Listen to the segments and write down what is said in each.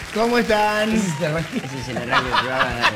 ¿Cómo están? Ese es el arranque que va a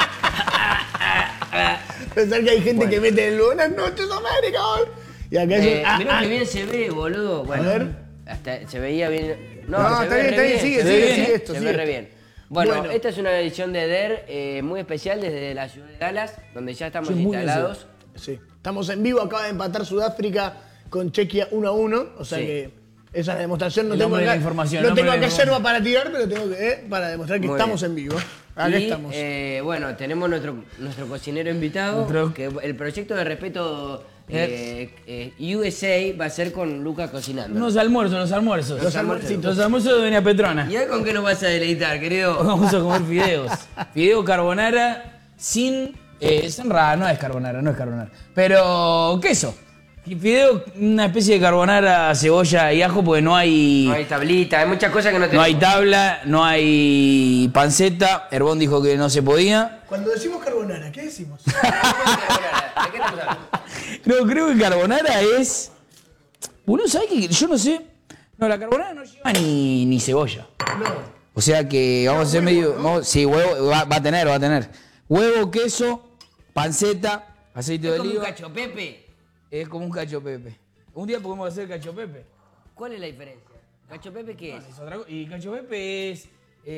dar. Pensar que hay gente que mete el buenas noches, América. Y acá Mirá que bien se ve, boludo. Bueno, a ver. hasta se veía bien. No, se está ve bien, re está bien, sigue esto. Se sigue ve re esto. bien. Bueno, esta es una edición de DER muy especial desde la ciudad de Dallas, donde ya estamos Sí, muy instalados. Sí. Estamos en vivo, acaba de empatar Sudáfrica con Chequia 1-1. O sea Sí. que esa es la demostración. No El tengo hombre de acá, la información, no el hombre tengo de la acá yerba para tirar, pero tengo que para demostrar que Muy estamos bien. en vivo. Acá Y, estamos. Bueno, tenemos nuestro cocinero invitado. Que el proyecto de respeto USA va a ser con Luca cocinando. Unos almuerzos, los almuerzos. Los almuercitos. Los almuerzos de Doña Petrona. ¿Y hoy con qué nos vas a deleitar, querido? Vamos a comer fideos. Fideo carbonara sin... es raro, no es carbonara. Pero queso. Fideo, una especie de carbonara, cebolla y ajo, porque no hay... No hay tablita, hay muchas cosas que no No tenemos. hay tabla, no hay panceta. Herbón dijo que no se podía. Cuando decimos carbonara, ¿qué decimos? ¿De qué estamos hablando? No, creo que carbonara es... Uno sabe que yo no sé... No, la carbonara no lleva ni cebolla. No. O sea que vamos a hacer medio... Sí, huevo, va a tener. Huevo, queso, panceta, aceite de ¿Es como un oliva. cacho pepe? Es como un cacho pepe. Un día podemos hacer cacho pepe. ¿Cuál es la diferencia? ¿Cacho pepe qué es? Es otra y cacho pepe es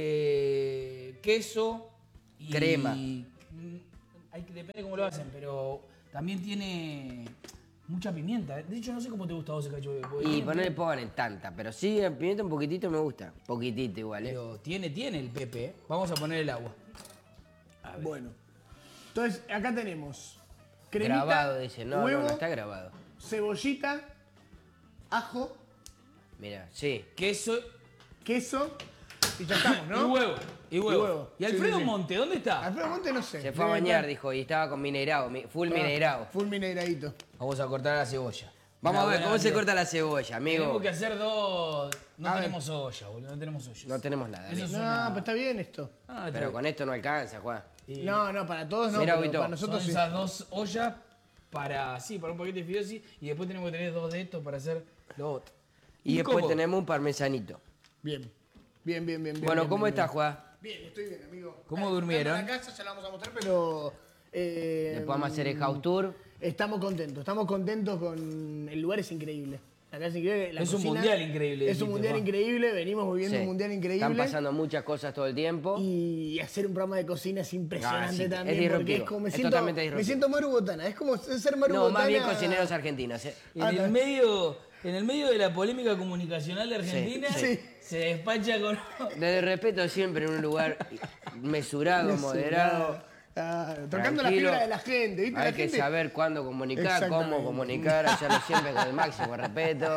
queso y... Crema. Depende cómo lo hacen, pero también tiene mucha pimienta. De hecho, no sé cómo te gusta a vos el cacho pepe. Y no le pongan tanta, pero sí, el pimiento un poquitito me gusta. Poquitito igual, Pero tiene el pepe. Vamos a poner el agua. Bueno. Entonces, acá tenemos cremita, Grabado, dice. No, huevo, no está grabado. cebollita, ajo, Mira, sí. Queso queso y ya estamos, ¿no? y huevo. Y huevo. ¿Y Alfredo Sí. Monte, dónde está? Alfredo Monte no sé. Se fue a Debe bañar, estar- dijo, y estaba con mineirado, full mineirado. Full mineiradito. Vamos a cortar la cebolla. Vamos a ver cómo se corta. corta la cebolla, amigo. Tenemos que hacer dos... No A ver. tenemos olla, boludo. No tenemos olla. No tenemos nada. Eso amigo. es No, pero está bien esto. Pero con esto no alcanza, Juan. No, para todos no, Mira, pero Vito, para nosotros Son sí. esas dos ollas para un paquete de fideos sí, y después tenemos que tener dos de estos para hacer lo otro. Y después ¿cómo? tenemos un parmesanito. Bien. Bien. Bueno, bien, ¿cómo bien, estás, Juan? Bien, estoy bien, amigo. ¿Cómo durmieron? En la casa ya la vamos a mostrar, pero... Después vamos a hacer el house tour. Estamos contentos con... El lugar es increíble. La casa es increíble. La Es un cocina mundial increíble, Es un dijiste, mundial Juan. increíble, venimos viviendo Sí. un mundial increíble. Están pasando muchas cosas todo el tiempo. Y hacer un programa de cocina es impresionante sí, es también. Porque disruptivo. es como Es totalmente me disruptivo. siento Maru Botana. Es como ser Maru No, Botana. más bien cocineros argentinos. En el medio de la polémica comunicacional de Argentina, Sí. se despacha con... Desde el respeto siempre en un lugar mesurado, moderado. Claro, tocando la Tranquilo. fibra de la gente, ¿viste? Hay la que gente... saber cuándo comunicar, Exactamente. cómo comunicar, hacerlo siempre con el máximo respeto.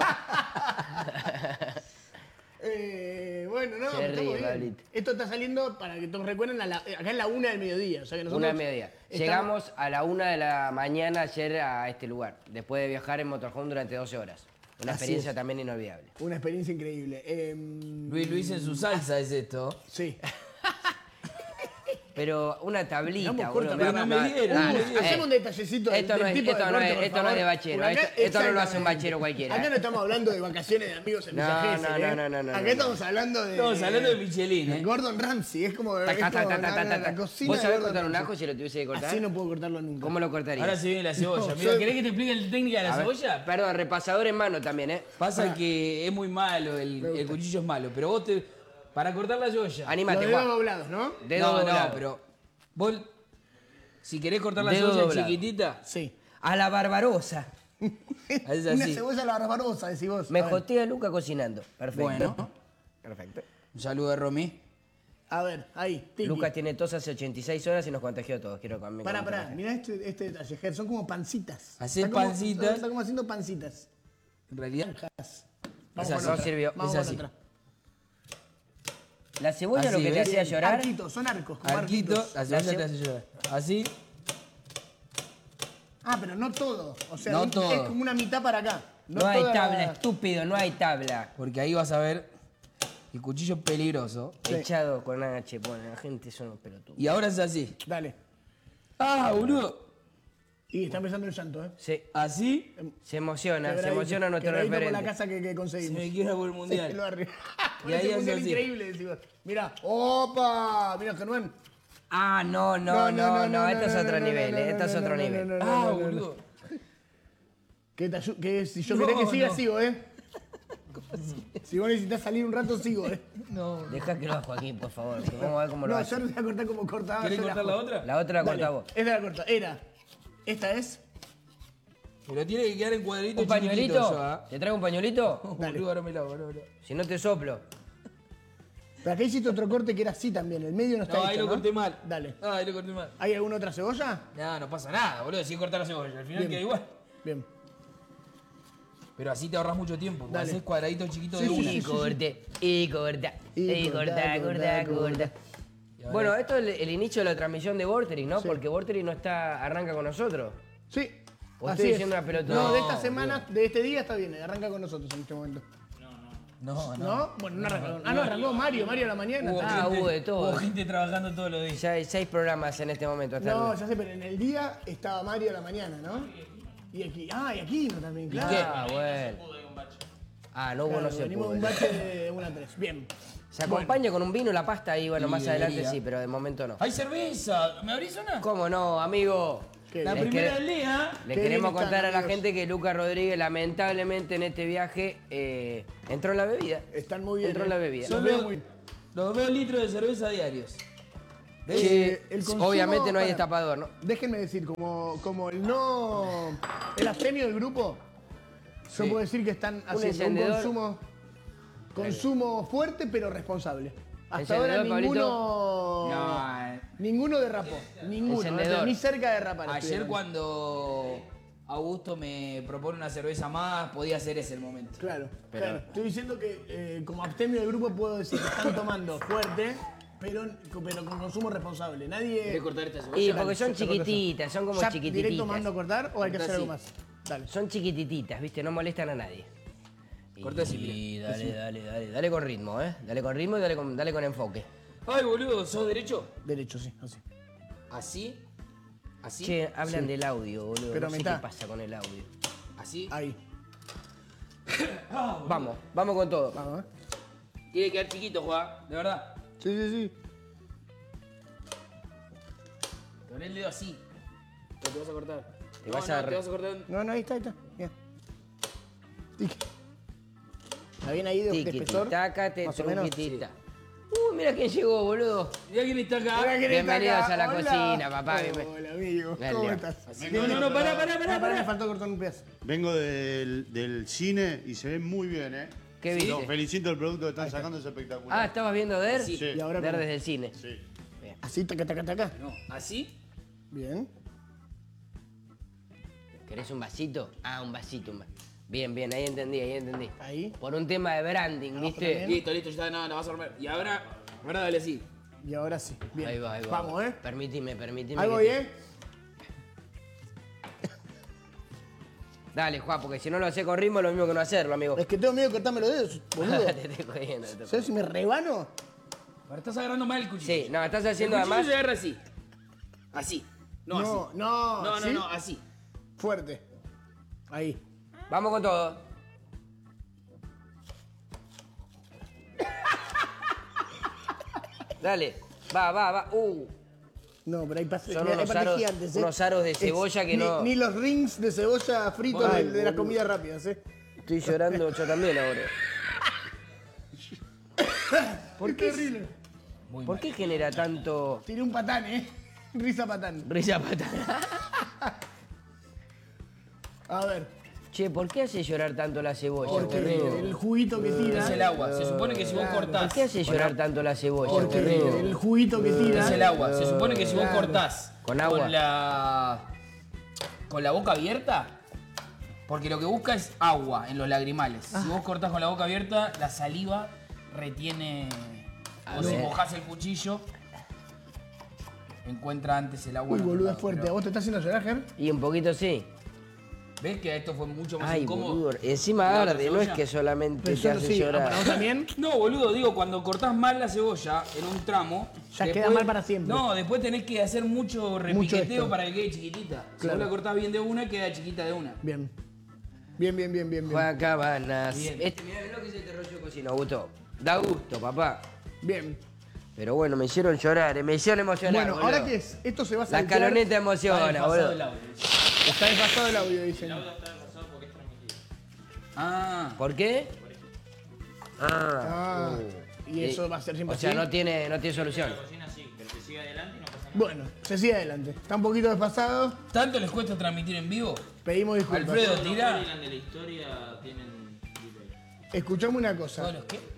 Bueno, no, Se estamos ríe, bien. Pablito. Esto está saliendo, para que todos recuerden, acá es la 1 del mediodía. O sea que nosotros 1:30. Llegamos a la 1 de la mañana ayer a este lugar, después de viajar en motorhome durante 12 horas. Una Así experiencia es. también inolvidable. Una experiencia increíble. Luis en su salsa es esto. Sí. Pero una tablita, Damos boludo. corta, pero no me dieron, no me dieron. Hacemos un detallecito del Esto no es- tipo esto de no corte, es- por esto no favor. es de bachero, Porque acá- esto no lo hace un exactamente. bachero cualquiera, Acá ¿eh? no estamos hablando de vacaciones de amigos en No, Villa no, Gesell, ¿eh? no, Acá no. estamos hablando de... Estamos hablando de Michelin, ¿eh? Gordon Ramsay, es como... es Ta, ta, como ta, ta, ta, la ta. cocina ¿Vos de sabés Gordon cortar un Ramsay. ajo si lo tuviese que cortar? Así no puedo cortarlo nunca. ¿Cómo lo cortarías? Ahora se viene la cebolla. No, Amigo, soy- ¿querés que te explique la técnica de la A ver. cebolla? Perdón, repasador en mano también, ¿eh? Pasa que es muy malo, el cuchillo es malo, pero vos para cortar la cebolla... Los Anímate, dedos Juan. doblados, ¿no? Dedo doblado. no, pero vos, si querés cortar la Dedo cebolla doblado. chiquitita, Sí. A la barbarosa. haces Una así. cebolla a la barbarosa, decís vos. Me A ver. jotea Luca cocinando. Perfecto. Bueno, Perfecto. un saludo de Romy. A ver, ahí, tiki. Lucas tiene tos hace 86 horas y nos contagió a todos. Quiero que me Pará, contagie. mirá este detalle, Ger, son como pancitas. Hacés Está como- pancitas. Está como haciendo pancitas. En realidad, Vamos Es con así. otra. No sirvió. Vamos Es con así. otra. La cebolla Así, lo que te ¿ves? hacía llorar. Arquitos, son arcos, como arquito, arquitos. la cebolla te hace llorar. Así, Ah, pero no todo. O sea, No es todo. como una mitad para acá. No hay toda- tabla, estúpido, no hay tabla. porque ahí vas a ver el cuchillo peligroso. Sí. Echado con H. Bueno, la gente son unos pelotudos. Y ahora es así. Dale. ¡Ah, boludo! Y está empezando el llanto, ¿eh? Sí. Así Se emociona Quebradito, nuestro quebradito por la referente. casa que se conseguimos. me quiebra por el Lo mundial. arriba. Y ahí Ese hace mundial así. increíble, decimos. Mira, opa, mira Germán. Ah, no, este es otro nivel, este es otro nivel. Ah, boludo. Que si yo No, querés que siga, no. sigo, ¿eh? Si vos necesitas salir un rato, sigo, ¿eh? No. Deja que lo haga Joaquín, por favor, que vamos a ver cómo lo No, hace. yo no te voy a cortar como cortaba. ¿Querés yo cortar la otra? La otra la Dale, corta vos. esta la corta. Era. Esta es. Pero tiene que quedar en cuadritos ¿Un pañuelito? chiquititos ya. ¿Te traigo un pañuelito? Boludo, ahora me la hago, boludo. Si no te soplo. Pero acá hiciste otro corte que era así también. El medio no está No, hecho, ahí lo ¿no? corté mal. Dale. Ah, ahí lo corté mal. ¿Hay alguna otra cebolla? No, no pasa nada, boludo. Si cortar la cebolla. Al final Bien. queda igual. Bien. Pero así te ahorras mucho tiempo. Porque Dale. haces cuadraditos chiquitos Sí, de sí, una. sí. Y corte, y corta, Y y corta, corta. corta. Y ahora- Bueno, esto es el inicio de la transmisión de Vorterix, ¿no? Sí. Porque Vorterix no está, arranca con nosotros. Sí. O así estoy es. diciendo una pelota. No, de No, esta semana, de este día está bien. Arranca con nosotros en este momento. No, no. ¿No? Bueno, no arrancó. Ah, no, arrancó Mario a la mañana. Hubo Ah, gente- hubo de todo. Hubo gente trabajando todos los días. Ya hay 6 programas en este momento. Hasta No, el- ya sé, pero en el día estaba Mario a la mañana, ¿no? Y aquí. Ah, y aquí no también, claro. qué? Ah, bueno. Ah, no hubo, Claro, no se venimos de un pudo. bache de 1 a 3. Bien. Se acompaña con un vino la pasta y bueno, Y más adelante debería. sí, pero de momento no. ¡Hay cerveza! ¿Me abrís una? ¿Cómo no, amigo? ¿Qué? La Les primera quere- del día. Le Qué queremos bien contar están, a la amigos. gente que Lucas Rodríguez lamentablemente en este viaje entró en la bebida. Están muy bien. Entró en la bebida. Los Son veo los, muy- los 2 litros de cerveza diarios. El consumo- obviamente no hay para- destapador, ¿no? Déjenme decir, como el no. El abstemio del grupo, yo Sí. puedo decir que están haciendo un encendedor. consumo fuerte pero responsable. Hasta ahora Encendedor, ninguno. No, Ninguno derrapó. Ninguno. Encendedor. Ni cerca de derrapar. ayer estuvieron. cuando Augusto me propone una cerveza más, podía ser ese el momento. Claro, Pero- claro. Estoy diciendo que como abstemio del grupo puedo decir que están tomando fuerte, pero con consumo responsable. Nadie. ¿Querés cortar esta cebolla? Y porque son yo te corto chiquititas, son como ¿Ya directo chiquititas. mando a cortar o hay que Corta hacer algo así. más? Dale. Son chiquititas, ¿viste? No molestan a nadie. Corta así, Y dale con ritmo, ¿eh? Dale con ritmo y dale con enfoque. Ay, boludo, ¿sos derecho? Derecho, sí, así. Así. Así. Che, hablan del audio, boludo. Pero no sé mitad. qué pasa con el audio. Así. Ahí. Vamos con todo. Vamos, ¿eh? Tiene que quedar chiquito, Juan. De verdad. Sí, sí, sí. Con el dedo así. Pero te vas a cortar. Te vas a te vas a cortar. No, no, ahí está, ahí está. Bien. Tic. ¿Está bien ahí de espesor? Tiquititácate, Más o menos. truquitita. Mira quién llegó, boludo. Mira quién está acá. Hola, ¿quién está Bienvenidos acá? a la Hola. cocina, papá. Hola, amigo. Dale. ¿Cómo estás? No, pará. Me faltó cortar un pedazo. Vengo del cine y se ve muy bien, ¿eh? ¿Qué Sí, viste? los felicito el producto que están sacando, es espectacular. Ah, ¿estabas viendo Der? Sí. Y ahora Der cómo? desde el cine. Sí. Así, taca, taca, taca. No, así. Bien. ¿Querés un vasito? Ah, un vasito. Bien, bien, ahí entendí. Ahí. Por un tema de branding, ¿viste? también. Listo, ya está, no, vas a romper. Y ahora dale así. Y ahora sí. Bien. Ahí va. Vamos, ¿eh? Permitime. Ahí voy, que te- ¿eh? Dale, Juan, porque si no lo haces con ritmo es lo mismo que no hacerlo, amigo. Es que tengo miedo de cortarme los dedos, boludo. Te estoy jodiendo, te estoy ¿Sabes si me rebano? Ahora estás agarrando mal el cuchillo. Sí, no, estás El haciendo cuchillo además. se agarra así. Así. No, así. No, ¿sí? No, así. Fuerte. Ahí. Vamos con todo. Dale, va. No, pero hay pases Son unos aros- gigantes, unos aros de cebolla que ni, no- Ni los rings de cebolla fritos Ay, de las boludo. comidas rápidas, ¿eh? Estoy llorando yo también ahora. ¿Por qué horrible? ¿Por qué genera tanto Tiré un patán, ¿eh? Risa patán. risa patana? A ver. Che, ¿por qué hace llorar tanto la cebolla? Porque boludo? el juguito que tira. Es el agua. Se supone que si vos ¿Por cortás. qué hace llorar tanto la cebolla? Porque boludo? el juguito que tira. Es el agua. Se supone que si vos Claro. cortás Con agua. con la boca abierta, porque lo que busca es agua en los lagrimales. Si vos cortás con la boca abierta, la saliva retiene. O si no. mojás el cuchillo, encuentra antes el agua. Uy, en otro boludo, lado. es fuerte. Pero- ¿A vos te está haciendo llorar, Ger? Y un poquito sí. ¿Ves que esto fue mucho más Ay, incómodo? boludo. Encima La otra arde, no es cebolla. que solamente Pero te yo hace sí, llorar. ¿para vos también? No, boludo, digo, cuando cortás mal la cebolla en un tramo... Ya queda mal para siempre. No, después tenés que hacer mucho repiqueteo esto. para que quede chiquitita. Si Claro. vos la cortás bien de una, queda chiquita de una. Bien. Bien. Juan Cabanas. Bien. Mirá lo que es este rollo de cocina, Augusto. Da gusto, papá. Bien. Pero bueno, me hicieron llorar, me hicieron emocionar, Bueno, boludo. ¿ahora qué es? Esto se va a La saltear. caloneta Está emociona, desfasado boludo. el audio. Está desfasado el audio, dicen. Ah, ¿Por qué? Ah. Y eso va a ser siempre O sea, así. no tiene solución. Bueno, se sigue adelante. Está un poquito desfasado. ¿tanto les cuesta transmitir en vivo? Pedimos disculpas. Alfredo, tira. de la historia tienen delay. Escuchame una ¿Todos cosa. los qué?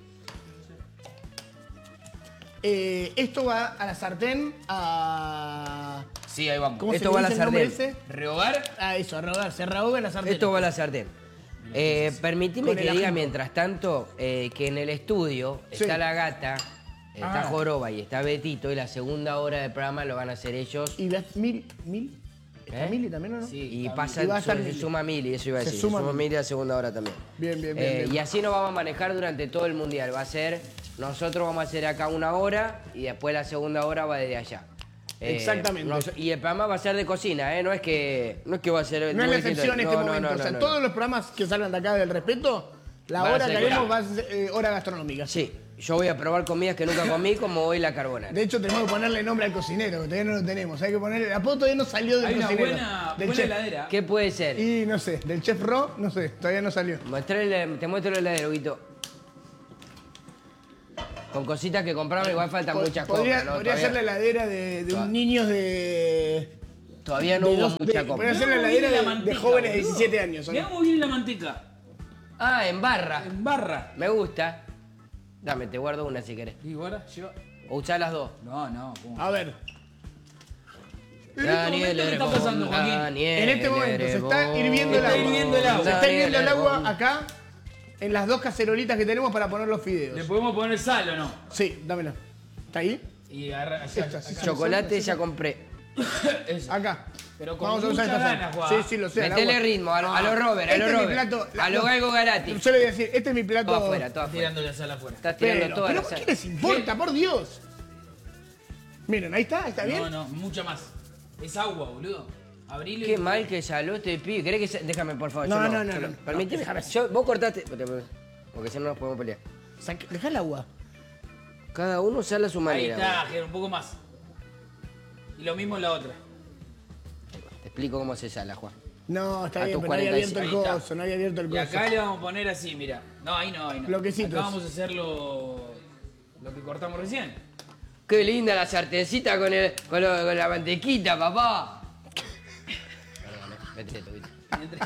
Esto va a la sartén a... Sí, ahí vamos. ¿Cómo Esto se va a le la dice el nombre sartén. ese? ¿Rehogar? Ah, eso, a rehogar. Se rehoga en la sartén. Esto va a la sartén. Permitime Con que el diga ají. mientras tanto que en el estudio Sí. está la gata, está Ah. Joroba y está Betito y la segunda hora del programa lo van a hacer ellos. ¿Y la Mil? ¿Está ¿Eh? Mili también o no? Sí. Y está pasa, Y va a estar se Mili. suma Mili, eso iba a Se decir. suma Se suma Mili. Mili a la segunda hora también. Bien. Y así nos vamos a manejar durante todo el mundial. Va a ser, nosotros vamos a hacer acá una hora y después la segunda hora va desde allá. Exactamente. Y el programa va a ser de cocina, ¿eh? No es que va a ser. No es la distinto. excepción en este No, no, momento. no, o sea, no, no. todos los programas que salgan de acá del respeto, la Van a hora ser que haremos cocina. va a ser hora gastronómica. Sí, yo voy a probar comidas que nunca comí, como hoy la carbonara. De hecho, tenemos que ponerle nombre al cocinero, que todavía no lo tenemos. Hay que ponerle. La foto todavía no salió del Hay una cocinero. buena del chef. heladera. ¿Qué puede ser? Y no sé, del chef Ro, no sé, todavía no salió. Te muestro el heladero, Guito. Con cositas que compramos, igual faltan muchas Podría cosas, ¿no? podría ser la heladera de un niños de. Todavía no de hubo dos- mucha de- compra. podría ser la Mirá heladera cómo viene de la manteca, jóvenes de boludo. 17 años. ¿o Mirá no? cómo viene la manteca. Ah, en barra. En barra. Me gusta. Dame, te guardo una si querés. Y ahora lleva... O usá las dos. No, ¿cómo? A ver, Daniel ¿qué está Herbón, pasando, Joaquín? Daniel en este momento se está Herbón. hirviendo el Está agua. hirviendo el agua. Se está hirviendo el Daniel agua Herbón. acá, en las dos cacerolitas que tenemos para poner los ¿Le fideos. podemos poner sal o no? Sí, dámela. ¿Está ahí? Y agarra... Esta, sí, sí. Chocolate ya compré. Eso. Acá. Pero con Vamos a usar mucha esta ganas, sal. Juan. Sí, lo sé. al Metele agua. ritmo, a los Robert, a Este los es mi Robert. plato. A los Galgo Garati. Yo le voy a decir, este es mi plato. Todo afuera, todo afuera. Tirando la sal afuera. Estás tirando Pero, toda pero la ¿qué sal. les importa? Por Dios. Miren, ahí está bien. No, mucha más. Es agua, boludo. Abrilo Qué mal que salió este pibe. ¿Querés que déjame, por favor? No, yo no, yo no. Permíteme. Déjame. Vos cortaste. Porque si no nos podemos pelear. Dejá el agua. Cada uno sale a su Ahí manera. está, boludo. Ger, un poco más. Y lo mismo en la otra. Te explico cómo se sala, Juan. No, está A bien, tus pero no había abierto el 45. Ahí coso, no había abierto el Y coso. acá le vamos a poner así, mira. No, ahí no, ahí no. Bloquecitos. Acá vamos a hacer lo que cortamos recién. Qué linda la sartencita con la mantequita, papá. Perdón, métete tu Mientras-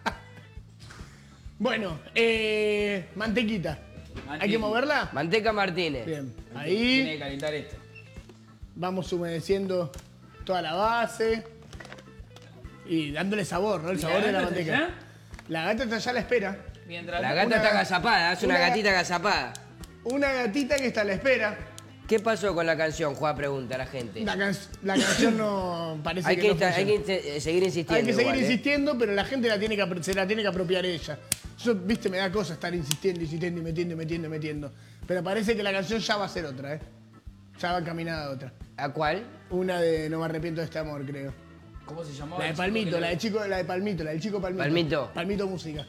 Bueno, mantequita. ¿Hay que moverla? Manteca Martínez. Bien. Tiene Ahí que calentar esto. vamos humedeciendo toda la base y dándole sabor, ¿no? El sabor de la gata está manteca. allá? La gata está allá a la espera. Mientras La gata Una- está agazapada, es una una- gatita agazapada. Una gatita que está a la espera. ¿Qué pasó con la canción, Juan? Pregunta a la gente. La canción no parece Hay que, que, no hay funciona. que seguir insistiendo. Hay que seguir igual, ¿eh? insistiendo, pero la gente se la tiene que apropiar ella. Yo, viste, me da cosa estar insistiendo y metiendo. Pero parece que la canción ya va a ser otra, ¿eh? Ya va encaminada a otra. ¿A cuál? Una de No me arrepiento de este amor, creo. ¿Cómo se llamaba? La de el chico Palmito, que la de Palmito, la del chico Palmito. Palmito. Palmito Música.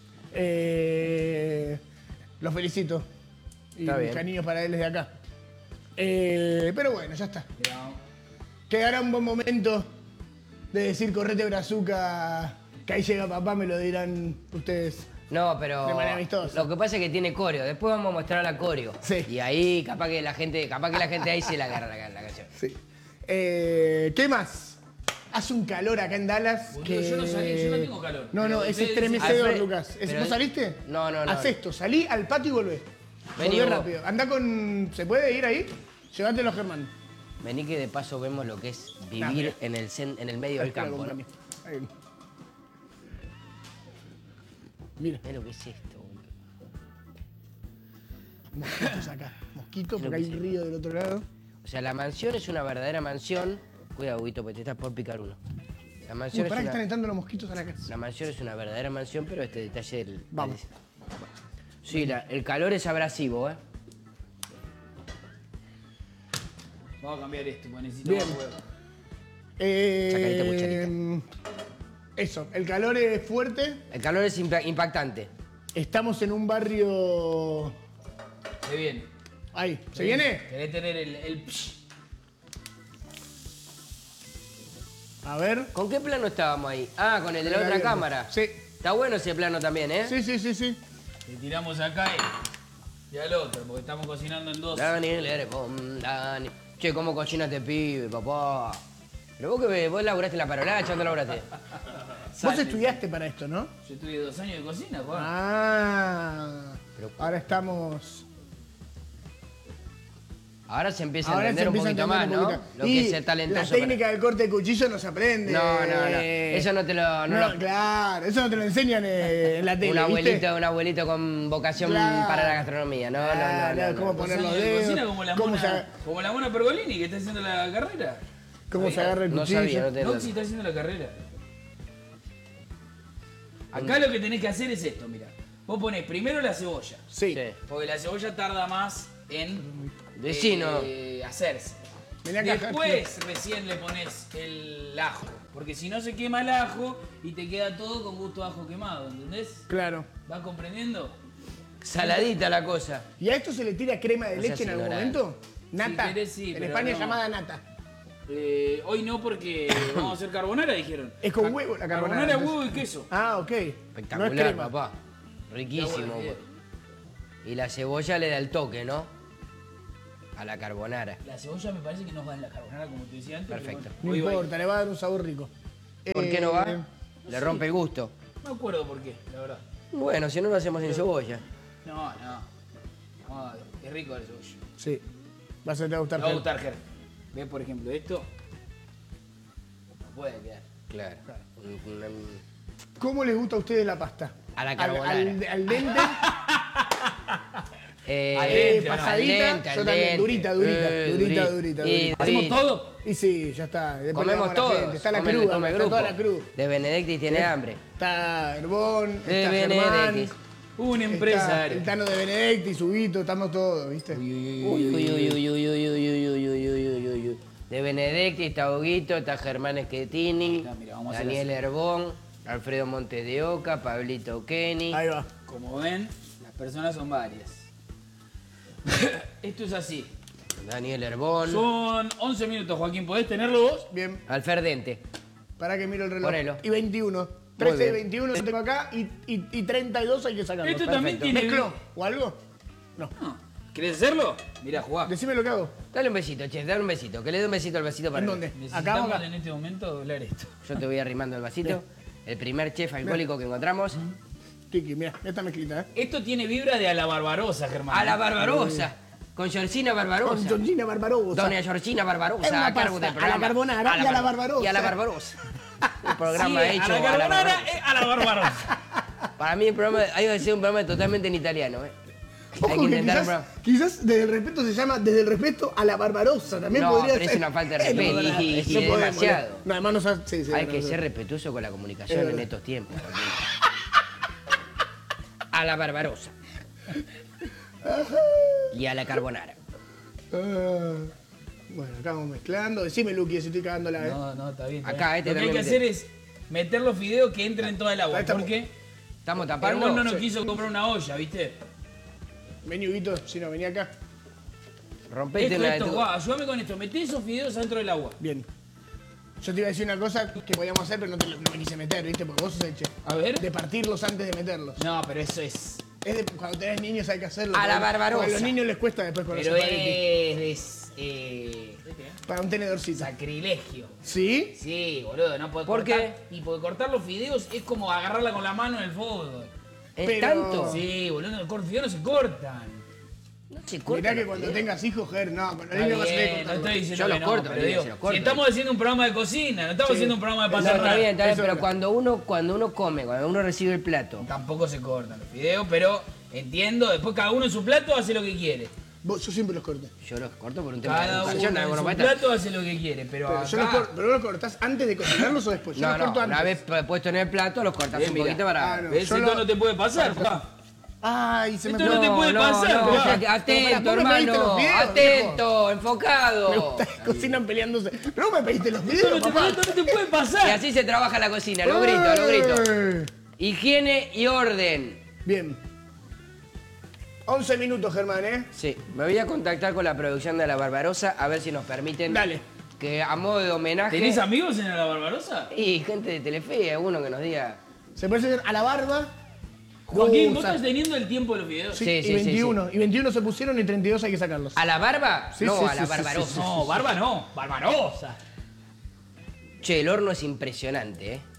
Los felicito. Y Está mis bien. cariños para él desde acá. Pero bueno, ya está. Mira, Quedará un buen momento de decir correte brazuca, que ahí llega papá, me lo dirán ustedes. No, pero De manera amistosa. lo que pasa es que tiene coreo. Después vamos a mostrar la coreo. Sí. Y ahí capaz que la gente ahí se la agarra la canción. Sí. ¿Qué más? Hace un calor acá en Dallas. Boludo, que... yo no salí, yo no tengo calor. No, Pero es ustedes estremecedor, Alfred- Lucas. pero- ¿Vos saliste? No. Haz esto, salí al patio y volvé. Vení Volvé vos. rápido. Andá con. ¿Se puede ir ahí? Llévatelo, Germán. Vení que de paso vemos lo que es Nah, vivir en el medio del Ahí te lo campo, ¿no? acompaño. Ahí. Mira, Mirá lo que es esto, boludo. mosquitos acá. Mosquitos, Creo porque que hay un sí. río del otro lado. O sea, la mansión es una verdadera mansión. Cuidado, Guito, porque te estás por picar uno. La mansión, Pará es que están una, entrando los mosquitos a la casa. la mansión es una verdadera mansión, pero este detalle del... Vamos. Sí, el calor es abrasivo, ¿eh? Vamos a cambiar esto, porque necesito Bien. más huevo. Chacarita, cucharita. Eso, el calor es fuerte. El calor es impactante. Estamos en un barrio... Se viene. Ahí, ¿se viene? Querés tener el psh. A ver. ¿Con qué plano estábamos ahí? Ah, con el de la otra Abierto. cámara. Sí. Está bueno ese plano también, ¿eh? Sí, sí, sí, sí. Le tiramos acá y al otro, porque estamos cocinando en dos. Daniel Herbón, Dani. Che, ¿cómo cocina este pibe, papá? Pero vos laburaste en la parolacha, ¿dónde laburaste? Vos estudiaste para esto, ¿no? Yo estudié 2 años de cocina, Juan. Ah. Pero- Ahora estamos... Ahora se empieza a Ahora se entender un empieza a poquito más, entender ¿no? un poquito. Lo que Y es ser talentoso. la técnica del corte de cuchillo no se aprende. No. Eso no te lo... No, claro, eso no te lo enseñan en la tele, Un abuelito con vocación Claro. para la gastronomía. No. Cómo 2 poner años los de dedos, cocina como la cómo mona, se, como la mona Pergolini que está haciendo la carrera. cómo se agarra el No cuchillo. sabía, no te- Noxi está haciendo la carrera. Acá lo que tenés que hacer es esto, mira. Vos ponés primero la cebolla, Sí. Sí. porque la cebolla tarda más en Vecino. hacerse. Vení acá, Después recién le pones el ajo, porque si no se quema el ajo y te queda todo con gusto a ajo quemado, ¿entendés? Claro. ¿Vas comprendiendo? Saladita la cosa. ¿Y a esto se le tira crema de No leche seas en algún ignorante. momento? Nata. querés, sí, en pero España es no. llamada nata. Hoy no porque vamos a hacer carbonara, dijeron. Es con huevo la carbonara, Carbonara, entonces. huevo y queso. Ah, ok. Espectacular, no es crema. papá. Riquísimo. Está bueno, Y la cebolla le da el toque, ¿no? A la carbonara. La cebolla me parece que no va en la carbonara como te decía antes. Perfecto. pero No bueno, hoy va ahí. importa, le va a dar un sabor rico. ¿Por qué no va? Eh, Le rompe el gusto. No me acuerdo por qué, la verdad. Bueno, si no lo hacemos sin cebolla. No. No, es rico la cebolla. Sí. Vas a te va a gustar. Te va a Fer. gustar, Ger. Ve, por ejemplo, esto. No puede quedar. Claro. ¿Cómo les gusta a ustedes la pasta? A la Al, carbonara. al dente. Al dente, ¿no? pasadita. al Yo también. dente. Durita. Y- ¿Hacemos sí. todo? Y sí, ya está. Después le Comemos damos a la todos. gente. Está la Come- cruda, come está grupo. toda la cruz. De Benedictis tiene hambre. Está Herbón, De está Germán, Benedictis. Un está empresario. el Tano de Benedicti, Subito, estamos todos, ¿viste? De Benedictis está Huguito, está Germán Schettini, Ya, mira, vamos a Daniel hacer Herbón, Alfredo Montes de Oca, Pablito Kenny. Ahí va. Como ven, las personas son varias. Esto es así. Daniel Herbón. Son 11 minutos, Joaquín. ¿Podés tenerlo vos? Bien. Alfer Dente. Para que miro el reloj. Ponelo. Y 21. Muy 13 y bien. 21 yo tengo acá y 32 hay que sacarlo. Esto también tiene... ¿Mezcló o algo? No. No. ¿Querés hacerlo? Mirá, jugá. Decime lo que hago. Dale un besito, che, dale un besito. Que le dé un besito al vasito para ¿En mí. dónde? Acá o Necesitamos acá. en este momento doblar esto. Yo te voy arrimando el vasito. El primer chef alcohólico que encontramos. Tiki, mira, esta mezclita, ¿eh? Esto tiene vibra de a la Barbarosa, Germán. A la Barbarosa. Con Georgina Barbarosa. Con Georgina Barbarosa. Doña Georgina Barbarosa. Es una a cargo pasta del programa. a la carbonara y a la Barbarosa. Y a la Barbarosa. Un Sí, programa hecho a la carbonara Barbarosa. a la Barbarosa. Para mí el programa hay que ser un programa totalmente en italiano, ¿eh? Ojo Hay que que intentar un quizás, programa. quizás desde el respeto se llama Desde el respeto a la Barbarosa. También No, podría pero es ser. una falta de respeto. No, verdad, Y eso podemos, demasiado. No, además no sabe- sí, Hay no, que no, ser no. respetuoso con la comunicación Es en verdad. estos tiempos. A la Barbarosa. Y a la carbonara. Ah, bueno, acá vamos mezclando. Decime, Luqui, si estoy cagándola, ¿eh? No, está bien. Acá, este Lo que hay que también hacer es meter los fideos que entren en toda el agua. Ahí estamos. Porque Estamos el tapando. no nos quiso comprar una olla, ¿viste? Vení, Huguito, si no, vení acá. Rompete Esto, una esto, Juan, ayúdame con esto. Meté esos fideos adentro del agua. Bien. Yo te iba a decir una cosa que podíamos hacer, pero no me quise meter, ¿viste? Porque vos sos el chef. A ver. De partirlos antes de meterlos. No, pero eso es... Es de, cuando tenés niños hay que hacerlo. A la porque- Barbarosa. porque a los niños les cuesta después con Pero los espaguetis. es... Para un tenedorcito. sacrilegio. ¿Sí? Sí, boludo, no podés ¿Por cortar. Y porque cortar los fideos es como agarrarla con la mano en el fútbol. ¿Es Pero- tanto? Sí, boludo, los fideos no se cortan. No se corta. Mirá que los cuando fideos. tengas hijos, Ger, no, con los Está niños vas a tener que bien, no cortarlo. estoy diciendo Yo que los no, corto, pero olvídese, digo, los corto. si estamos haciendo un programa de cocina, no estamos haciendo un programa de No, pasar está bien, Eso es pero verdad. cuando uno come, cuando uno recibe el plato, Tampoco se cortan los fideos, pero entiendo, después cada uno en su plato hace lo que quiere. Yo siempre los corto. Yo los corto por un tema de Cada educación. uno en Bueno, su maestra. plato hace lo que quiere, pero Pero, yo los acá... pero los cortás antes de cocinarlos o después. Yo No, los no, corto antes. una vez puesto en el plato, los cortas Bien, un mira. poquito para... Ah, no. ¿Ves? Yo Esto lo- no te puede pasar, Juan. Ay, se me Esto no te puede pasar, no, Juan. atento, Pero para, ¿vos me pediste hermano, los videos, atento, enfocado. Me gusta que cocinan peleándose. Pero no me pediste los Esto videos, no te, papá. esto no te puede Y pasar. así se trabaja la cocina, lo grito. Higiene y orden. Bien. 11 minutos, Germán, ¿eh? Sí, me voy a contactar con la producción de La Barbarosa a ver si nos permiten Dale. que a modo de homenaje... ¿Tenés amigos en la Barbarosa? Y gente de Telefe, alguno que nos diga... Se puede hacer a la barba. Joaquín, vos Usa. estás teniendo el tiempo de los videos. Sí, Sí, y sí, 21. Y 21 se pusieron y 32 hay que sacarlos. ¿A la barba? Sí, no, sí, a sí, la sí, Barbarosa. sí, sí. No, barba no, Barbarosa. Che, el horno es impresionante, ¿eh?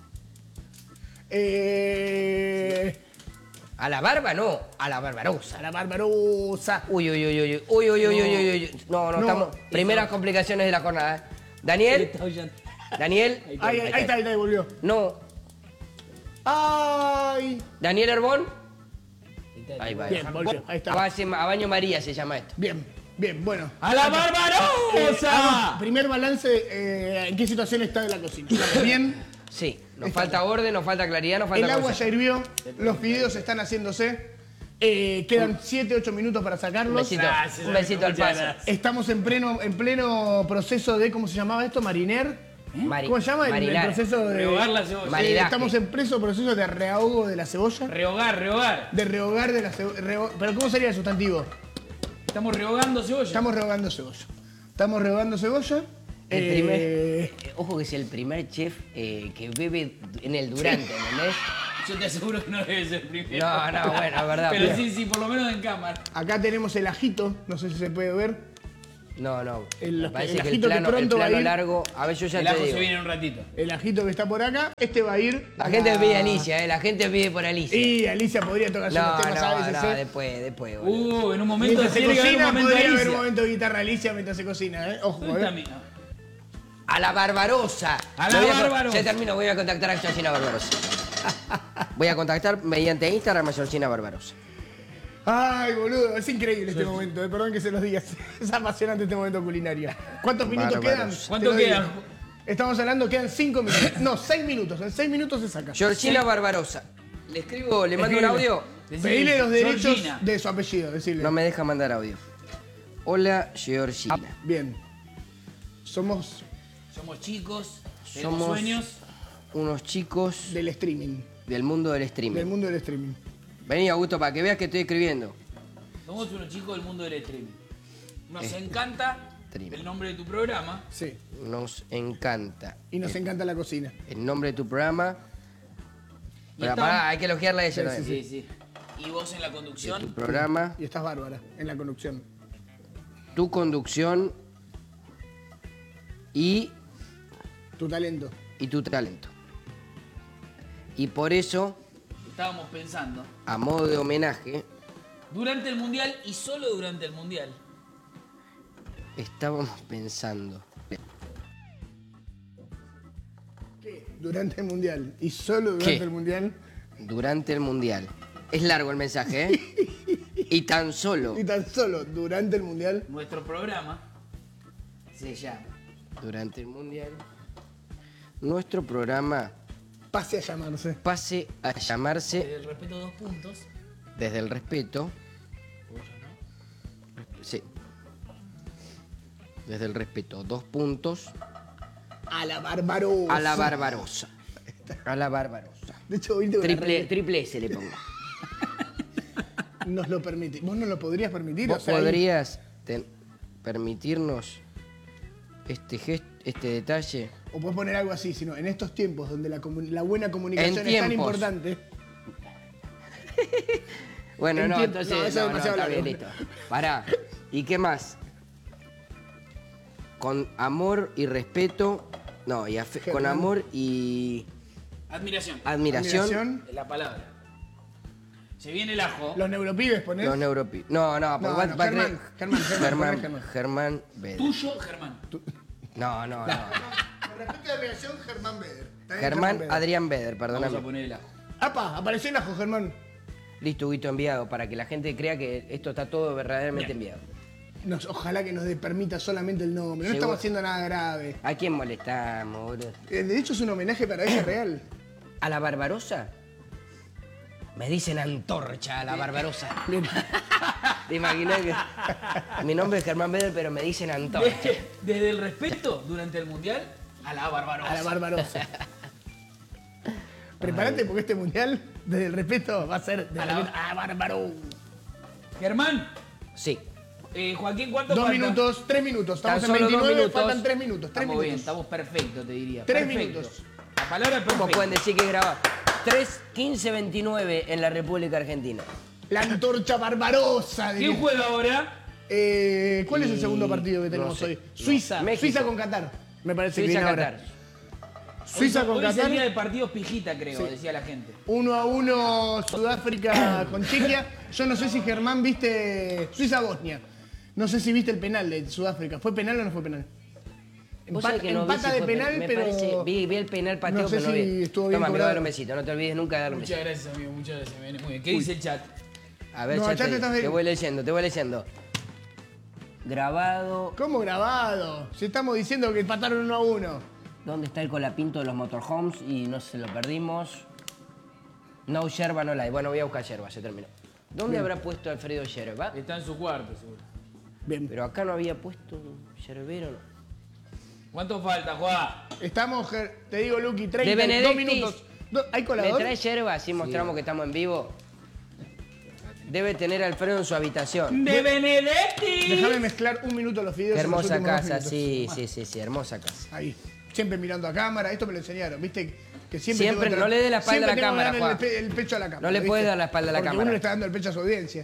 A la barba no, a la Barbarosa. A la barbarosa. Uy, uy, uy, uy, uy, uy, uy, uy, uy, uy. No, No. estamos... Primeras complicaciones de la jornada. ¿Eh? Daniel, Daniel, Ahí está, volvió. no. Ay. Daniel Herbón. Ahí va. Bien, volvió. Ahí está. A baño María se llama esto. Bien, bien, bueno. ¡A la Barbarosa! Primer balance, ¿en qué situación está de la cocina? Bien. Sí, nos falta orden, nos falta claridad, nos falta El agua concepto. ya hirvió, los fideos están haciéndose. Quedan 7-8 minutos para Un sacarlos. besito, Gracias, un besito al muchas paso. gracias. Estamos en pleno proceso de, ¿cómo se llamaba esto? Mariner. ¿Cómo se llama? El Marinar. proceso de... Rehogar la cebolla. Maridaje. estamos en proceso de reahogo de la cebolla. Rehogar. De rehogar de la cebolla. ¿Pero cómo sería el sustantivo? Estamos rehogando cebolla. Estamos rehogando cebolla. Estamos rehogando cebolla. El primer, ojo que es el primer chef que bebe en el durante, ¿entendés? Yo te aseguro que no debe ser primero. No, no, bueno, es verdad. Pero sí, por lo menos en cámara. Acá tenemos el ajito, no sé si se puede ver. No, no. El- Me parece el que el ajito que plano, pronto va a ir. largo. A ver, yo ya El te ajo digo. se viene en un ratito. El ajito que está por acá. Este va a ir. La gente pide a Alicia, la gente pide por Alicia. Y Alicia podría tocar No, unos temas a no, veces. no, ¿eh? después, boludo. En un momento Mientras se tiene que haber un cocina, momento de podría haber un Alicia. momento de guitarra Alicia mientras se cocina, ¿eh? Ojo, ¿Dónde está ¿eh? mi- no. A la Barbarosa. A la Barbarosa. Ya termino, voy a contactar a Georgina Barbarosa. Voy a contactar mediante Instagram a Georgina Barbarosa. Ay, boludo, es increíble este momento, perdón que se los diga. Es apasionante este momento culinario. ¿Cuántos minutos Bárbaros. quedan? ¿Cuánto Te lo digo. quedan? Estamos hablando, quedan 5 minutos. No, 6 minutos. En 6 minutos se saca. Georgina Barbarosa. Le escribo, le mando un audio. Pedile los derechos Georgina. de su apellido, decirle. No me deja mandar audio. Hola, Georgina. Bien. Somos Somos chicos, tenemos Somos sueños. unos chicos del streaming. del mundo del streaming. Del mundo del streaming. Vení, Augusto, para que veas que estoy escribiendo. Somos unos chicos del mundo del streaming. Nos encanta Streaming. el nombre de tu programa. Sí. Nos encanta Y nos encanta la cocina. el nombre de tu programa. Y Pero estamos- pará, hay que elogiarla a ella Sí, también. Sí, sí. Y vos en la Tu conducción. programa, Y estás bárbara en la conducción. tu conducción y Tu talento. tu talento. Y por eso, Estábamos pensando. a modo de homenaje, Durante el mundial y solo durante el mundial. estábamos pensando. ¿Qué? Durante el mundial. Y solo durante ¿Qué? el mundial. Durante el mundial. Es largo el mensaje, ¿eh? Y tan solo Y tan solo durante el mundial. Nuestro programa se llama. durante el mundial, nuestro programa Pase a llamarse. pase a llamarse El respeto 2 puntos. Desde el respeto. Sí. Desde el respeto, 2 puntos. A la barbarosa. A la Barbarosa. A la Barbarosa. De hecho, oíste una Triple S le pongo. nos lo permite. ¿Vos no lo podrías permitir? ¿Vos O sea, ahí- podrías permitirnos este gesto, este detalle? O puedes poner algo así, sino en estos tiempos donde la buena comunicación es tan tiempos. importante. Bueno, no, Entiendo. entonces No, eso es demasiado está bien, largo. listo. Pará. ¿Y qué más? Con amor y respeto. No, y con Germán. amor y Admiración. admiración. Admiración. Es la palabra. Se viene el ajo. Los neuropibes ponés. Los neuropi. No, No, porque no, Germán, Germán, Germán, Germán Beder. Tuyo, Germán. No. Con respecto a la admiración, Germán Beder. Está bien, Germán Beder. Adrián Beder, Vamos a perdóname. poner el ajo. ¡Apa! Apareció el ajo, Germán. Listo, Huguito enviado, para que la gente crea que esto está todo verdaderamente enviado. Ojalá que nos permita solamente el nombre. No Llegó- estamos haciendo nada grave. ¿A quién molestamos, boludo? De hecho, es un homenaje para ella real. ¿A la Barbarosa? Me dicen Antorcha a la Barbarosa. ¿Te imaginas que...? Mi nombre es Germán Beder, pero me dicen Antorcha. Desde el respeto durante el mundial a la Barbarosa. A la Barbarosa. Prepárate porque este mundial, desde el respeto, va a ser de A la- a Bárbaro. Germán, Sí. Joaquín, ¿cuánto 2 falta? minutos, 3 minutos. Estamos Tan en solo 29, 2 minutos. faltan 3 minutos. 3 Estamos bien, minutos. estamos perfectos, te diría. 3 Perfecto. minutos. La palabra es ¿Cómo perfecta. pueden decir que graba? 3:15:29 en la República Argentina. La antorcha barbarosa. ¿Quién diría. juega ahora? ¿Cuál es el segundo partido que tenemos no sé. hoy? Suiza. México. Suiza con Qatar. Me parece que viene ahora. Suiza-Qatar. Suiza con Hoy es el Qatar. día de partidos pijita, creo, decía la gente. 1-1 Sudáfrica con Chequia. Yo no sé si Germán viste Suiza-Bosnia. No sé si viste el penal de Sudáfrica. ¿Fue penal o no fue penal? Vos sabés que no vi Empata si de fue penal, me pero... parece- vi el penal pateo, No sé pero no si vi. estuvo bien Toma, amigo, cobrado. dale un besito. No te olvides nunca de darle un Muchas besito. gracias, amigo, muchas gracias. Me viene muy bien. ¿Qué dice el chat? A ver, No, ya ya te estás te bien. voy leyendo, te voy leyendo. Grabado. ¿Cómo grabado? Si estamos diciendo que empataron 1-1. ¿Dónde está el colapinto de los motorhomes? Y no se lo perdimos. No, yerba no la hay. Bueno, voy a buscar yerba, se terminó. ¿Dónde habrá puesto Alfredo yerba? Está en su cuarto, seguro. Bien. Pero acá no había puesto yerbero, ¿no? ¿Cuánto falta, Juan? Estamos, te digo, Luqui, 30, De 2 Benedictis. minutos. ¿Hay ¿Me colador? trae yerba? Así mostramos que estamos en vivo. Debe tener Alfredo en su habitación. ¡De Benedetti! Déjame mezclar un minuto los fideos. Qué en los hermosa últimos 2 casa, minutos. sí, hermosa casa. Ahí. Siempre mirando a cámara. Esto me lo enseñaron. ¿Viste? Que Siempre, tengo que no le dé la espalda siempre a la tengo que cámara, darle Juan. el pecho a la cámara. No le ¿viste? puedes dar la espalda a la Porque cámara. uno le está dando el pecho a su audiencia.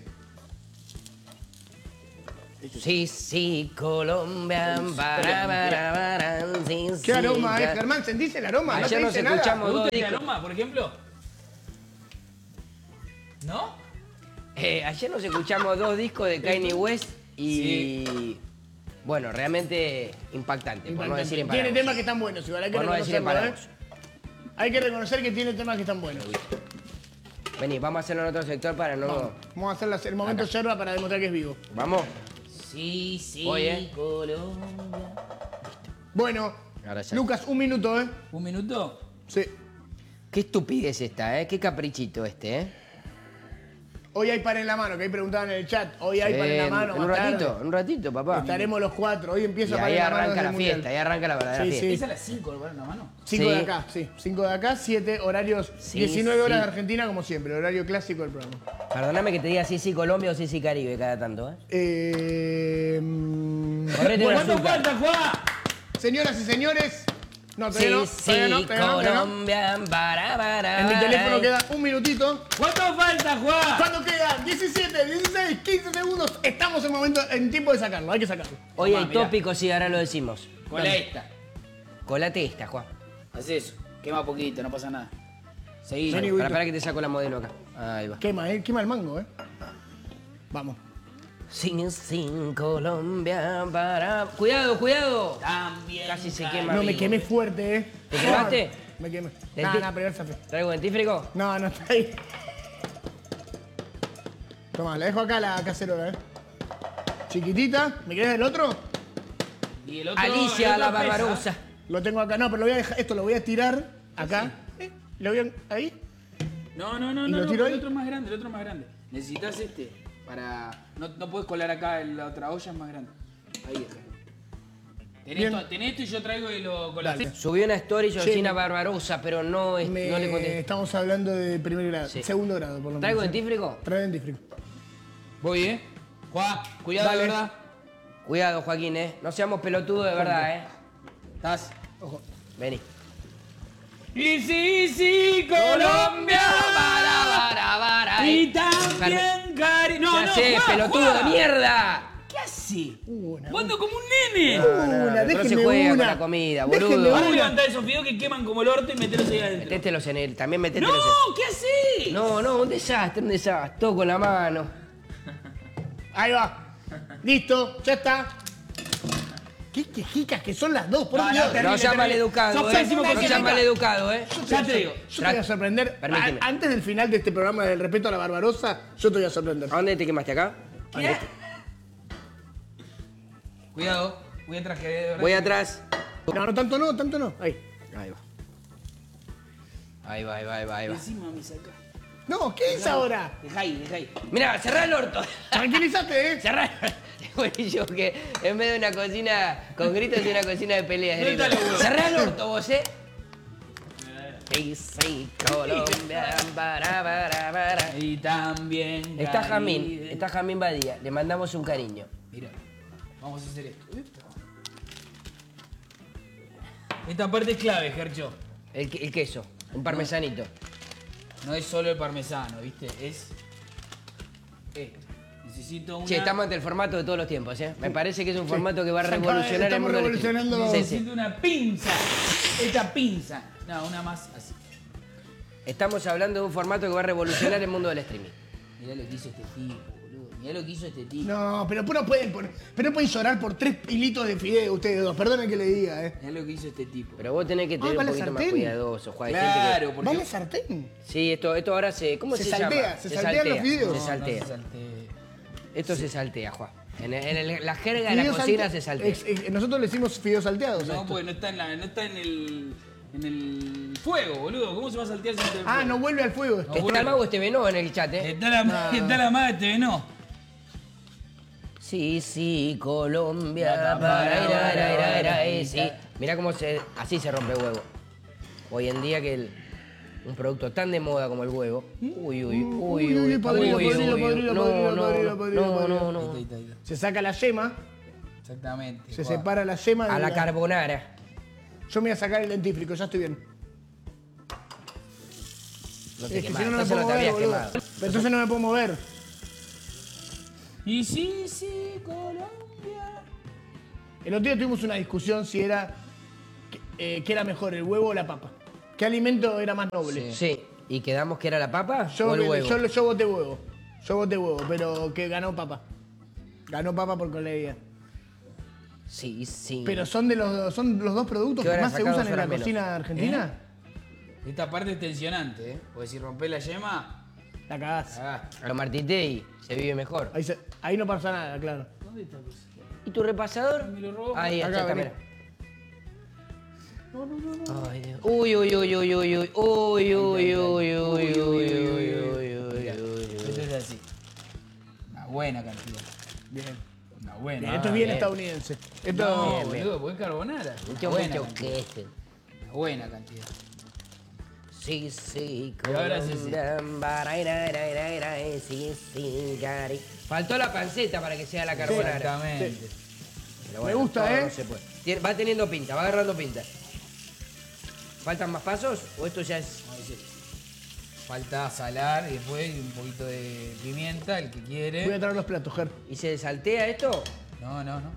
Sí, Colombia. Sí, ¿Qué aroma, ya. Germán? ¿Sentís el aroma? Ayer no nos te dice escuchamos. ¿Te nada. gusta el discos. aroma, por ejemplo? ¿No? Ayer nos escuchamos 2 discos de Kanye West y... Bueno, realmente impactante, por no decir Tiene empalagoso. temas que están buenos, igual hay que Por no decir reconocerlo, ¿eh? empalagoso. Hay que reconocer que tiene temas que están buenos. Vení, vamos a hacerlo en otro sector para no... Vamos a hacer el momento yerba para demostrar que es vivo. ¿Vamos? Sí, sí, Voy, Colombia. Bueno, Ahora ya. Lucas, 1 minuto, ¿eh? ¿Un minuto? Sí. Qué estupidez esta, ¿eh? Qué caprichito este, ¿eh? Hoy hay pan en la mano, que ahí preguntaban en el chat. Hoy hay pan en la mano. En un más ratito, tarde. en un ratito, papá. Estaremos los 4. Hoy Y empieza pan ahí en la mano. arranca desde la el Mundial. fiesta, ahí arranca la verdadera Sí, fiesta. sí. ¿Es a las 5 el en la mano? 5 de Sí. acá, sí. 5 de acá, 7 horarios, Sí, 19 horas sí. de Argentina, como siempre. Horario clásico del programa. Perdóname que te diga sí, Colombia o sí, Caribe cada tanto, ¿eh? Correte Bueno, una ¿Cuánto azúcar. falta, Juan? señoras y señores. No, Sí, todavía no. Todavía no, sí, todavía no, todavía no. Colombia, para. En mi teléfono queda 1 minutito. ¿Cuánto falta, Juan? ¿Cuándo quedan? 17, 16, 15 segundos. Estamos en tiempo de sacarlo. Hay que sacarlo. Hoy Tomá, hay mirá. tópicos y ahora lo decimos. Con esta. Colate esta, Juan. Haz eso. Quema poquito, no pasa nada. Seguí. Vení, Para que te saco la modelo acá. Ahí va. Quema, quema el mango, Vamos. Sin Colombia, para. ¡Cuidado! También. Casi se quema. No, me amigo. quemé fuerte, ¿Te quemaste? Me quemé. Denti- No, primer safe. ¿Traigo dentífrico? No, no está ahí. Toma, la dejo acá la cacerola, Chiquitita. ¿Me querés el otro? Y el otro, Alicia el la otro pesa. barbarosa. Lo tengo acá. No, pero lo voy a dejar. Esto lo voy a tirar acá. Lo voy a... Ahí. No, ¿Y lo tiro ahí? el otro es más grande, el otro es más grande. Necesitas este para... No puedes colar acá en la otra olla, es más grande. Ahí está. Bien. Tenés esto y yo traigo y lo colás. Dale. Subí una story Sí, Georgina me- Barbarosa, pero no le contesté. Estamos hablando de primer grado. Sí. Segundo grado, por lo menos. ¿Traigo dentífrico? Trae dentífrico. Voy, Juan, cuidado, Dale. de verdad. Cuidado, Joaquín, No seamos pelotudos de verdad, Estás. Ojo. Vení. Y sí, Colombia. Y también Cari... No, ¿Qué no, haces, Juan, pelotudo Juan. de mierda? ¿Qué hace? Una. Jugando como un nene. Una, pero no se déjenme juega con una. la comida, Déjenme boludo. Vamos a una. levantar esos fideos que queman como el orto y meterlos ahí adentro. Metételos en él, también ¡No! metételos ¿Qué haces? en No, un desastre. Todo con la mano. Ahí va. Listo, ya está. Qué quejicas que son las dos, por No, Dios. no, terrible, No seas terrible. maleducado, Sos pésimo No seas cocinero. maleducado, Ya te digo. Yo te voy a sorprender. Permíteme. Antes del final de este programa del respeto a la Barbarosa, yo te voy a sorprender. ¿A dónde te quemaste acá? ¿Qué? Cuidado, voy atrás que de verdad. Voy atrás. No, no, tanto no, tanto no. Ahí. Ahí va. Ahí va, ahí va, ahí va, ahí va. Encima me saca. No, ¿qué es ahora? Dejá ahí, dejá ahí. Mirá, cerrá el orto. Tranquilízate, ¿eh? Cerrá. Buenísimo que en vez de una cocina con gritos es una cocina de peleas. ¿Dónde gritos. está el huevo? Cerrá el orto vos, Sí, sí, Colombia. Para. Y también. Está Caribe. Jamín Badía. Le mandamos un cariño. Mira, vamos a hacer esto. Esta parte es clave, Gercho. El queso, un parmesanito. No es solo el parmesano, ¿viste? Es esto. Necesito una... Che, estamos ante el formato de todos los tiempos, ¿eh? Me parece que es un formato que va a Acá revolucionar el estamos mundo del revolucionando streaming. los- Sí, sí. Necesito una pinza. Esta pinza. No, una más así. Estamos hablando de un formato que va a revolucionar el mundo del streaming. Mirá lo que hizo este tipo, boludo. Mirá lo que hizo este tipo. No, pero no pueden poner, pero no pueden llorar por 3 hilitos de fideo ustedes dos. Perdonen que le diga, ¿eh? Mirá lo que hizo este tipo. Pero vos tenés que tener ¿va un la poquito más sartén? cuidadoso, Juan. Hay Claro, gente porque... ¿Va la sartén? que... Sí, esto ahora se... ¿Cómo se, Se llama? saltea, se saltean los fideos. Se No, saltea. no se saltea. Esto se saltea, Juan. La jerga de la Fideos cocina salte- se saltea. nosotros le decimos fideos salteados. a No, esto. porque no está en el fuego, boludo. ¿Cómo se va a saltear sin el fuego? Ah, no vuelve al fuego. No, Está bueno. el mago este venó en el chat, ¿eh? Está la madre, te venó. Sí, sí, Colombia. Sí. Mirá cómo así se rompe huevo. Hoy en día que un producto tan de moda como el huevo. Uy, podrido, uy, podrido, uy, podrido, no, podrido, no, podrido, no, podrido, no, podrido. no, no. Ahí está. Se saca la yema, Exactamente. se Juan. separa la yema de A la carbonara. Yo me voy a sacar el dentífrico, ya estoy bien. No te Es que si quemás, no, no me entonces puedo no te mover, habías boludo. quemado. Pero entonces no me puedo mover. Y sí, Colombia. El otro día tuvimos una discusión si era qué era mejor, el huevo o la papa. ¿Qué alimento era más noble? Sí. ¿Y quedamos que era la papa Yo, o el huevo? yo voté huevo. Yo voté huevo, pero que ganó papa. Ganó papa por colegia. Sí, sí. Pero son los dos productos ¿Qué que hora más se sacamos usan en la horas menos? cocina argentina. Esta parte es tensionante, ¿eh? Porque si rompés la yema, La cagás. A lo Martitei se vive mejor. Ahí no pasa nada, claro. ¿dónde está la cosa? ¿Y tu repasador? Me lo robó. Ahí Acá, está, vení. mira. Ay, Dios. Uy, uy, uy, uy, uy, uy. Uy, uy, uy, uy, uy, uy. Esto es así. Una buena cantidad. Bien. Una buena. Bien, esto es bien bien. estadounidense. Esto. No, boludo, porque es carbonara. Mucho, Una buena mucho cantidad. que este. Una buena cantidad. Sí, sí, Y ahora sí, sí. sí, sí, cari. Faltó la panceta para que sea la carbonara. Exactamente. Pero Me gusta, todo ¿eh? no se puede. Va teniendo pinta, va agarrando pinta. ¿Faltan más pasos o esto ya es...? Ahí sí. Falta salar y después un poquito de pimienta, el que quiere. Voy a traer los platos, Ger. ¿Y se saltea esto? No, no, no.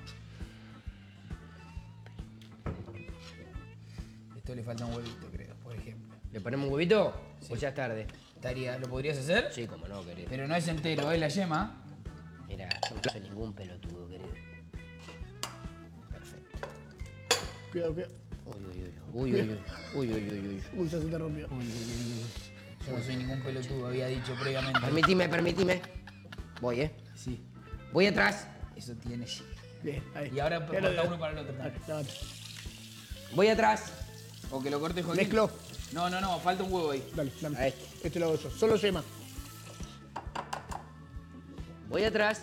Esto le falta un huevito, creo, por ejemplo. ¿Le ponemos un huevito? ¿O ya es tarde? ¿Lo podrías hacer? Sí, como no, querido. Pero no es entero, es la yema. Mira, no soy ningún pelotudo, querido. Perfecto. Cuidado, cuidado. Uy, uy, uy. Uy, uy, uy. Uy, uy, uy, uy. Uy, ya se te rompió. Yo no soy ningún pelotudo, había dicho previamente. Permitime. Voy, ¿eh? Sí, Voy atrás. eso tiene. Bien, ahí. Y ahora Ya corta lo- uno para el otro también. Levanta. Voy atrás. O que lo corte Joaquín. Mezclo. No, no, no, falta un huevo ahí. Dale, dame. A este. Este lo hago yo. Solo yema. Voy atrás.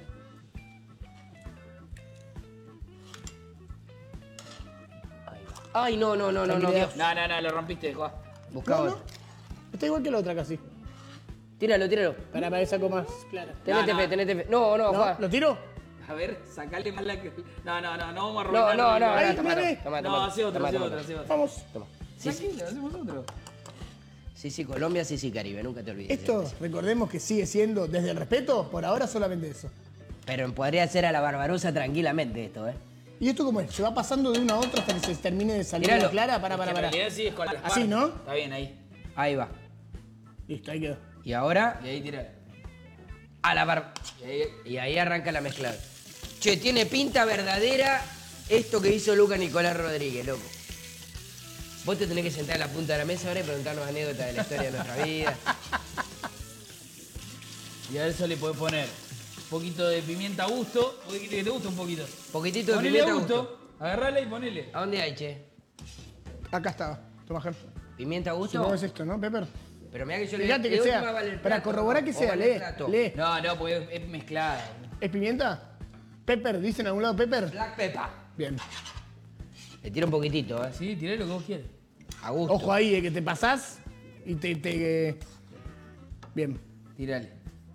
Ahí va. Ay, no, Dios. No, no, no, lo rompiste, Juan. Busca No, no. otro. Está igual que la otra casi. Tíralo. Para que saco más clara. Tenete no. fe, tenete fe. No, ¿No? Juan. ¿Lo tiro? A ver, sacale más la que. No, no, no, no vamos a No, arruinar. no, Ahí, toma, mirá. toma. No, hace otro, Toma, hace toma, otro, toma. hace otro. Vamos. Toma. Sí, sí. Tranquilo, hacemos otro. Sí, Colombia, sí, Caribe, nunca te olvides. Esto, recordemos que sigue siendo, desde el respeto, por ahora solamente eso. Pero podría ser a la Barbarosa tranquilamente esto, ¿eh? ¿Y esto cómo es? ¿Se va pasando de una a otra hasta que se termine de salir Míralo. la clara? Para. En realidad sí es con las Así, partes. ¿no? Está bien, ahí. Ahí va. Listo, ahí quedó. Y ahora, Y ahí tira. a la barba. Y ahí arranca la mezcla. Che, tiene pinta verdadera esto que hizo Luca Nicolás Rodríguez, loco. Vos te tenés que sentar a la punta de la mesa ahora y preguntarnos anécdotas de la historia de nuestra vida. Y a eso le podés poner poquito de pimienta a gusto. ¿Vos dijiste que te gusta un poquito? Poquitito de Ponele pimienta a a gusto. gusto. Agarrala y ponele. ¿A dónde hay, che? Acá estaba. Toma, Ger. ¿Pimienta a gusto? Supongo que es esto, ¿no, Pepper? Pero mirá que yo Fíjate de que última sea. vale el Para plato, corroborar que o sea, vale el lee. plato. Lee. No, porque es mezclada. ¿Es pimienta? ¿Pepper? ¿Dicen a algún lado Pepper? Black pepper. Bien. Le tiro un poquitito, Sí, tiré lo que vos quieras. A gusto. Ojo ahí, que te pasás y te. Bien, Tirale.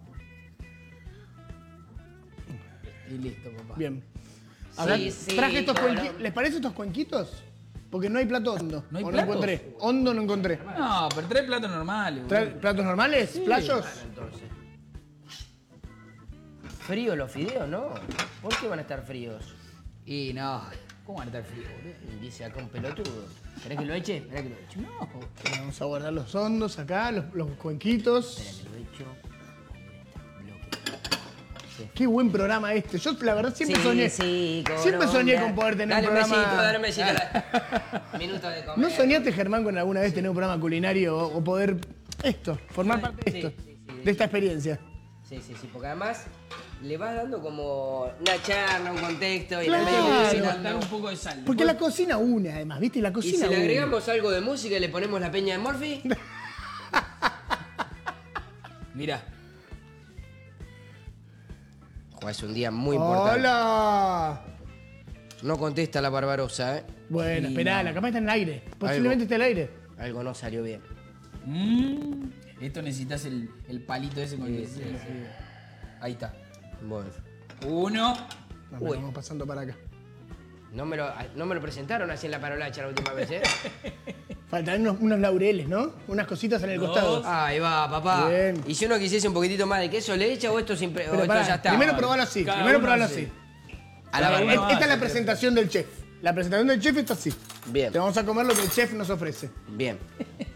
Y listo, papá. bien. Sí, Acá sí, traje estos cabrón. cuenquitos. ¿Les parece estos cuenquitos? Porque no hay plato hondo. ¿No hay O platos? encontré. Hondo no encontré. No, pero trae platos normales, boludo. ¿Platos normales? ¿Playos? Entonces. Frío los fideos, ¿no? ¿Por qué van a estar fríos? Y no, ¿cómo van a estar fríos, boludo? Dice acá un pelotudo. ¿Querés que lo eche? Esperá que lo eche. No. Vamos a guardar los hondos acá, los cuenquitos. Espera que lo echo. Qué buen programa este. Yo la verdad siempre Sí, soñé. sí, cómo siempre no, soñé dale. con poder tener Dale un programa. Dale un besito. Minuto de comer. ¿No soñaste, Germán, con alguna vez tener un programa culinario o poder esto, formar parte de Sí, esto, sí, sí, de esta experiencia? Sí, sí, sí, porque además le vas dando como una charla, un contexto y Claro. la medio Hay que cocinando. cortar un poco de sal. Porque la cocina une, además, ¿viste? La Y cocina si le une. agregamos algo de música y le ponemos la peña de Morphy, Mirá. es un día muy importante. ¡Hola! No contesta la Barbarosa, ¿eh? Bueno, Sí, esperá, no. la cama está en el aire. Posiblemente esté en el aire. Algo no salió bien. Esto necesitas el palito ese con el... Ahí está. Bueno. 1. No, Uy. vamos pasando para acá. No me lo presentaron así en la parolacha la última vez, ¿eh? Faltan unos laureles, ¿no? Unas cositas en el costado. Ahí va, papá. Bien. Y si uno quisiese un poquitito más de queso, ¿le echa o esto, o Pero esto pará, ya está? primero probalo así, Cada primero uno probalo hace. así. A la Cada uno Barbarosa. Esta es la hace, presentación del chef. La presentación del chef está así. Bien. Te vamos a comer lo que el chef nos ofrece. Bien.